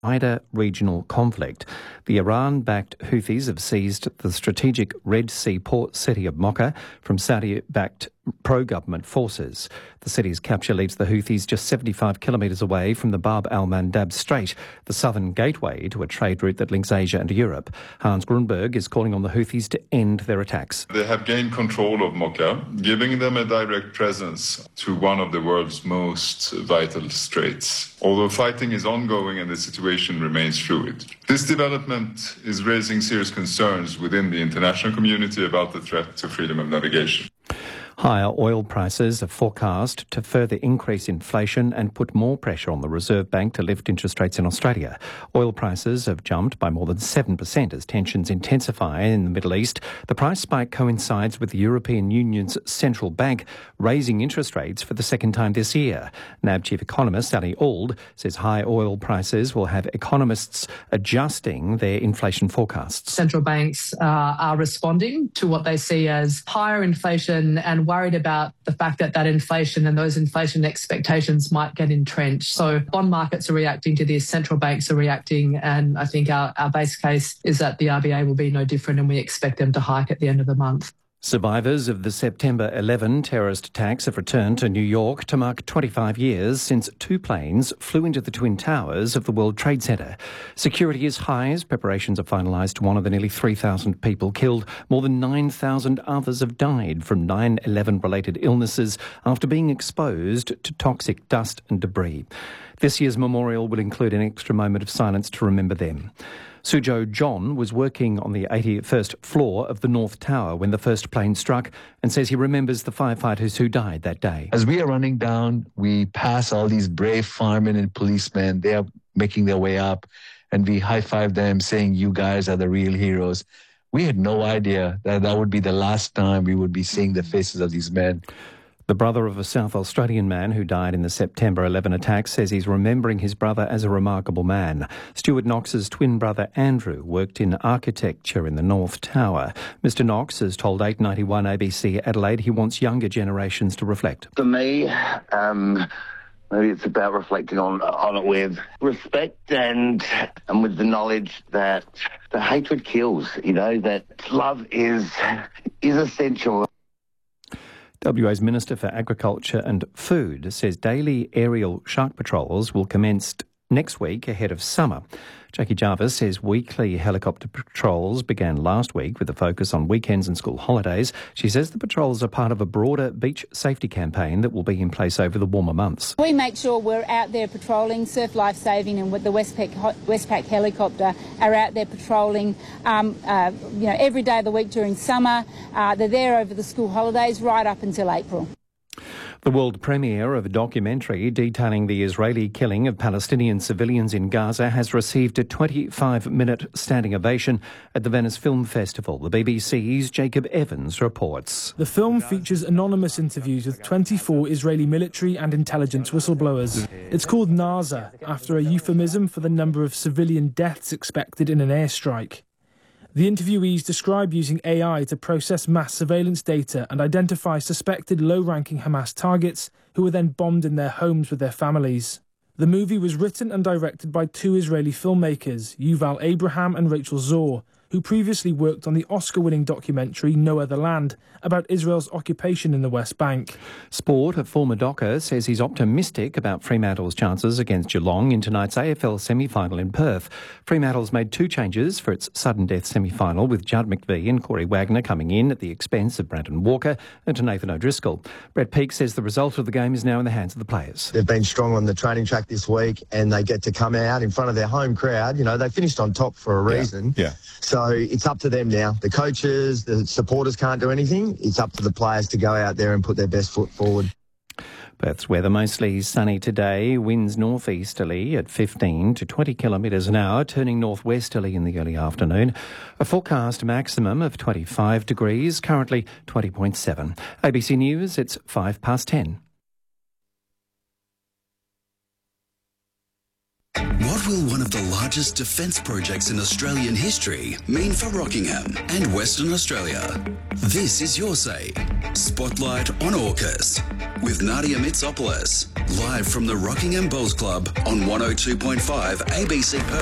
wider regional conflict. The Iran-backed Houthis have seized the strategic Red Sea port city of Mocha from Saudi-backed pro-government forces. The city's capture leaves the Houthis just 75 kilometres away from the Bab al-Mandab Strait, the southern gateway to a trade route that links Asia and Europe. Hans Grunberg is calling on the Houthis to end their attacks. They have gained control of Mocha, giving them a direct presence to one of the world's most vital straits. Although fighting is ongoing and the situation remains fluid. This development is raising serious concerns within the international community about the threat to freedom of navigation. Higher oil prices are forecast to further increase inflation and put more pressure on the Reserve Bank to lift interest rates in Australia. Oil prices have jumped by more than 7% as tensions intensify in the Middle East. The price spike coincides with the European Union's central bank raising interest rates for the second time this year. NAB chief economist Ali Auld says high oil prices will have economists adjusting their inflation forecasts. Central banks are responding to what they see as higher inflation and worried about the fact that that inflation and those inflation expectations might get entrenched. So bond markets are reacting to this, central banks are reacting, and I think our base case is that the RBA will be no different and we expect them to hike at the end of the month. Survivors of the September 11 terrorist attacks have returned to New York to mark 25 years since two planes flew into the Twin Towers of the World Trade Center. Security is high as preparations are finalised to honour the nearly 3,000 people killed. More than 9,000 others have died from 9/11 related illnesses after being exposed to toxic dust and debris. This year's memorial will include an extra moment of silence to remember them. Suzhou John was working on the 81st floor of the North Tower when the first plane struck and says he remembers the firefighters who died that day. As we are running down, we pass all these brave firemen and policemen. They are making their way up and we high-five them saying, "You guys are the real heroes." We had no idea that would be the last time we would be seeing the faces of these men. The brother of a South Australian man who died in the September 11 attacks says he's remembering his brother as a remarkable man. Stuart Knox's twin brother Andrew worked in architecture in the North Tower. Mr Knox has told 891 ABC Adelaide he wants younger generations to reflect. For me, maybe it's about reflecting on it with respect and with the knowledge that the hatred kills, that love is essential. WA's Minister for Agriculture and Food says daily aerial shark patrols will commence next week ahead of summer. Jackie Jarvis says weekly helicopter patrols began last week with a focus on weekends and school holidays. She says the patrols are part of a broader beach safety campaign that will be in place over the warmer months. We make sure we're out there patrolling. Surf Life Saving and with the Westpac helicopter are out there patrolling every day of the week during summer. They're there over the school holidays right up until April. The world premiere of a documentary detailing the Israeli killing of Palestinian civilians in Gaza has received a 25-minute standing ovation at the Venice Film Festival. The BBC's Jacob Evans reports. The film features anonymous interviews with 24 Israeli military and intelligence whistleblowers. It's called NASA, after a euphemism for the number of civilian deaths expected in an airstrike. The interviewees describe using AI to process mass surveillance data and identify suspected low-ranking Hamas targets who were then bombed in their homes with their families. The movie was written and directed by two Israeli filmmakers, Yuval Abraham and Rachel Zor, who previously worked on the Oscar-winning documentary No Other Land about Israel's occupation in the West Bank. Sport, a former Docker, says he's optimistic about Fremantle's chances against Geelong in tonight's AFL semi-final in Perth. Fremantle's made two changes for its sudden death semi-final, with Judd McVie and Corey Wagner coming in at the expense of Brandon Walker and to Nathan O'Driscoll. Brett Peake says the result of the game is now in the hands of the players. They've been strong on the training track this week and they get to come out in front of their home crowd. They finished on top for a reason. Yeah. So it's up to them now. The coaches, the supporters can't do anything. It's up to the players to go out there and put their best foot forward. Perth's weather mostly sunny today. Winds northeasterly at 15 to 20 kilometres an hour, turning northwesterly in the early afternoon. A forecast maximum of 25 degrees, currently 20.7. ABC News, it's 10:05. What will one of the largest defence projects in Australian history mean for Rockingham and Western Australia? This is Your Say. Spotlight on AUKUS with Nadia Mitsopoulos. live from the Rockingham Bowls Club on 102.5 ABC Perth.